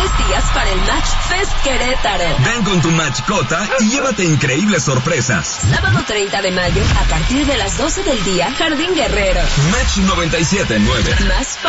días para el Match Fest Querétaro. Ven con tu mascota y llévate increíbles sorpresas. Sábado 30 de mayo, a partir de las 12 del día, Jardín Guerrero. Match 97.9. Más